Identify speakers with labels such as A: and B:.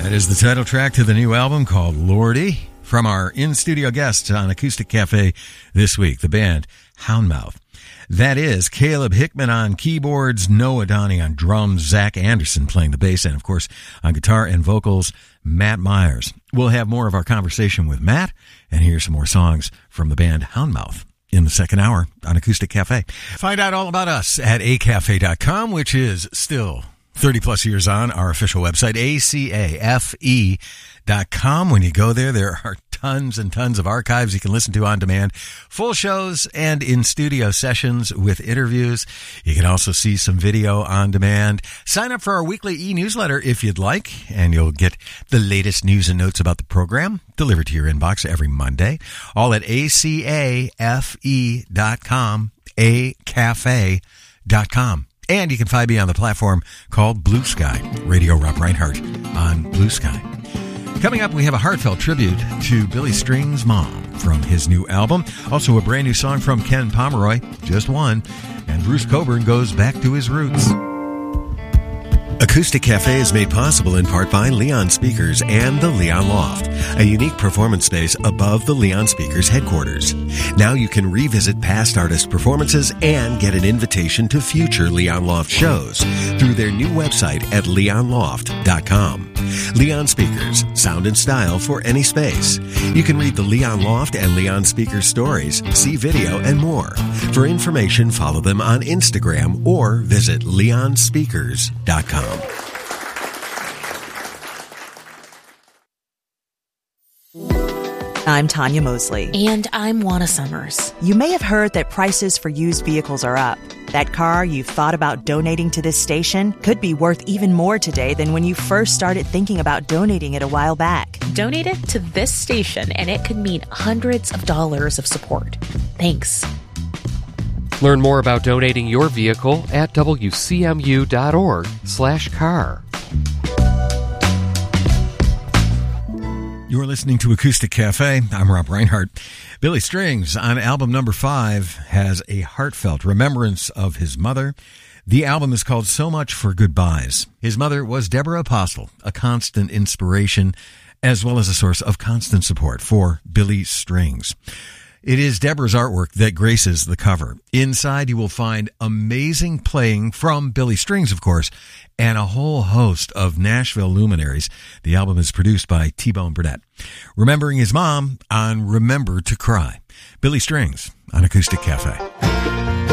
A: That is the title track to the new album called Lordy from our in-studio guests on Acoustic Cafe this week, the band Houndmouth. That is Caleb Hickman on keyboards, Noah Donnie on drums, Zach Anderson playing the bass, and of course on guitar and vocals, Matt Myers. We'll have more of our conversation with Matt and hear some more songs from the band Houndmouth in the second hour on Acoustic Cafe. Find out all about us at acafe.com, which is still 30 plus years on, our official website, acafe.com. When you go there, there are tons and tons of archives you can listen to on demand, full shows and in-studio sessions with interviews. You can also see some video on demand. Sign up for our weekly e-newsletter if you'd like, and you'll get the latest news and notes about the program delivered to your inbox every Monday, all at acafe.com, acafe.com. And you can find me on the platform called Blue Sky, Radio Rob Reinhardt on Blue Sky. Coming up, we have a heartfelt tribute to Billy Strings' mom from his new album. Also a brand new song from Ken Pomeroy, just one. And Bruce Coburn goes back to his roots.
B: Acoustic Cafe is made possible in part by Leon Speakers and the Leon Loft, a unique performance space above the Leon Speakers headquarters. Now you can revisit past artist performances and get an invitation to future Leon Loft shows through their new website at leonloft.com. Leon Speakers, sound and style for any space. You can read the Leon Loft and Leon Speakers stories, see video, and more. For information, follow them on Instagram or visit leonspeakers.com.
C: I'm Tanya Mosley.
D: And I'm Juana Summers.
C: You may have heard that prices for used vehicles are up. That car you've thought about donating to this station could be worth even more today than when you first started thinking about donating it a while back.
D: Donate it to this station, and it could mean hundreds of dollars of support. Thanks.
E: Learn more about donating your vehicle at wcmu.org/car.
A: You're listening to Acoustic Cafe. I'm Rob Reinhardt. Billy Strings on album number 5 has a heartfelt remembrance of his mother. The album is called So Much for Goodbyes. His mother was Deborah Apostle, a constant inspiration as well as a source of constant support for Billy Strings. It is Deborah's artwork that graces the cover. Inside, you will find amazing playing from Billy Strings, of course, and a whole host of Nashville luminaries. The album is produced by T-Bone Burnett. Remembering his mom on Remember to Cry. Billy Strings on Acoustic Cafe.